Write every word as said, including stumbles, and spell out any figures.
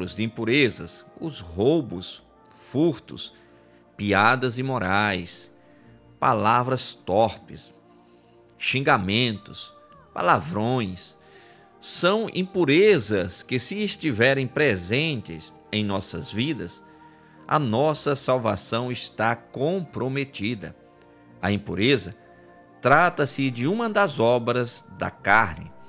exemplos de impurezas: os roubos, furtos, piadas imorais, palavras torpes, xingamentos, palavrões. São impurezas que, se estiverem presentes em nossas vidas, a nossa salvação está comprometida. A impureza trata-se de uma das obras da carne,